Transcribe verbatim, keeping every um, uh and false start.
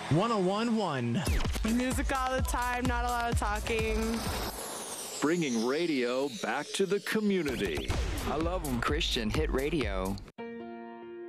one oh one one. Music all the time, not a lot of talking. Bringing radio back to the community. I love them. Christian Hit Radio.